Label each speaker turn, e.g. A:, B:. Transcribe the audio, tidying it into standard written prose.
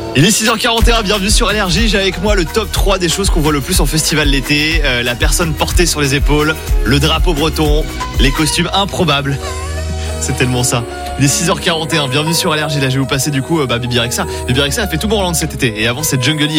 A: Il est 6h41, bienvenue sur Énergie. J'ai avec moi le top 3 des choses qu'on voit le plus en festival l'été. La personne portée sur les épaules, le drapeau breton, les costumes improbables. C'est tellement ça. Il est 6h41, bienvenue sur Énergie. Là je vais vous passer du coup Bibi Rexha. Bibi Rexha a fait tout Tomorrowland cet été. Et avant c'est Jungle